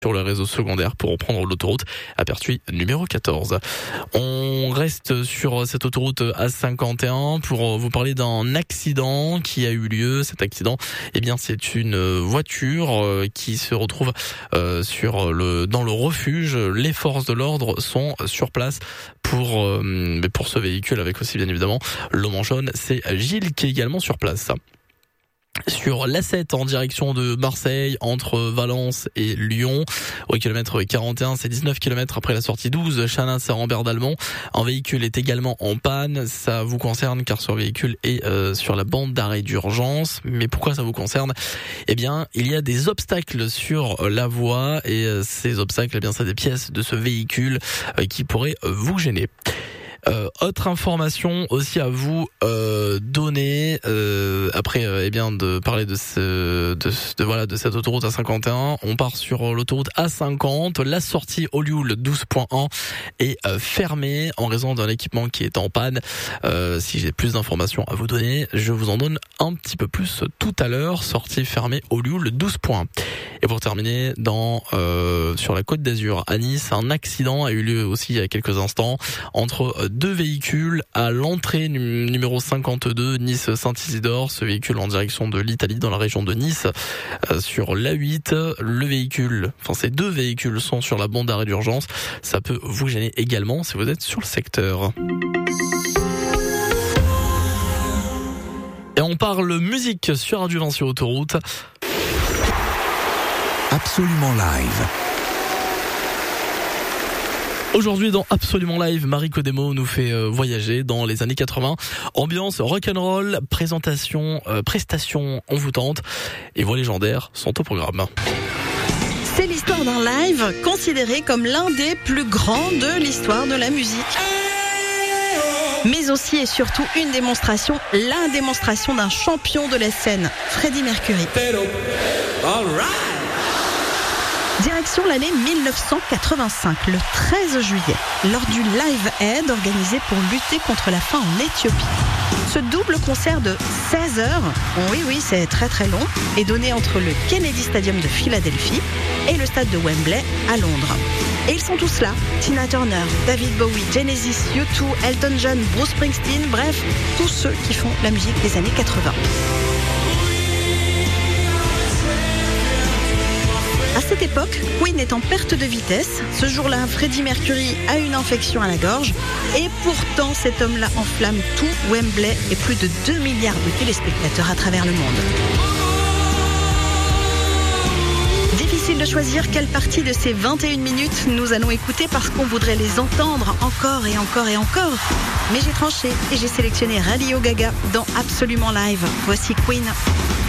sur le réseau secondaire pour reprendre l'autoroute à Pertuis numéro 14. On reste sur cette autoroute A51 pour vous parler d'un accident qui a eu lieu. Cet accident, c'est une voiture qui se retrouve dans le refuge. Les forces de l'ordre sont sur place pour ce véhicule, avec aussi bien évidemment l'homme en jaune. C'est Gilles qui est également sur place. Sur l'A7 en direction de Marseille, entre Valence et Lyon, au kilomètre 41, c'est 19 km après la sortie 12, Chanin-Saint-Rambert d'Almont. Un véhicule est également en panne, ça vous concerne car ce véhicule est sur la bande d'arrêt d'urgence. Mais pourquoi ça vous concerne ? Il y a des obstacles sur la voie et ces obstacles, c'est des pièces de ce véhicule qui pourraient vous gêner. Autre information aussi à vous donner après de parler de cette autoroute A51, on part sur l'autoroute A50. La sortie Olioul 12.1 est fermée en raison d'un équipement qui est en panne. Si j'ai plus d'informations à vous donner, je vous en donne un petit peu plus tout à l'heure. Sortie fermée Olioul 12.1. Et pour terminer, sur la Côte d'Azur à Nice, un accident a eu lieu aussi il y a quelques instants entre deux véhicules à l'entrée numéro 52 Nice-Saint-Isidore. Ce véhicule en direction de l'Italie dans la région de Nice sur l'A8. Ces deux véhicules sont sur la bande d'arrêt d'urgence. Ça peut vous gêner également si vous êtes sur le secteur. Et on parle musique sur Radio Vinci Autoroute. Absolument live. Aujourd'hui dans Absolument Live, Marie Codemo nous fait voyager dans les années 80. Ambiance rock'n'roll, prestations envoûtantes et voix légendaires sont au programme. C'est l'histoire d'un live considéré comme l'un des plus grands de l'histoire de la musique. Mais aussi et surtout la démonstration d'un champion de la scène, Freddie Mercury. Direction l'année 1985, le 13 juillet, lors du Live Aid organisé pour lutter contre la faim en Éthiopie. Ce double concert de 16 heures, oui c'est très très long, est donné entre le Kennedy Stadium de Philadelphie et le stade de Wembley à Londres. Et ils sont tous là, Tina Turner, David Bowie, Genesis, U2, Elton John, Bruce Springsteen, bref, tous ceux qui font la musique des années 80. À cette époque, Queen est en perte de vitesse. Ce jour-là, Freddie Mercury a une infection à la gorge. Et pourtant, cet homme-là enflamme tout Wembley et plus de 2 milliards de téléspectateurs à travers le monde. Difficile de choisir quelle partie de ces 21 minutes nous allons écouter parce qu'on voudrait les entendre encore et encore et encore. Mais j'ai tranché et j'ai sélectionné Radio Gaga dans Absolument Live. Voici Queen.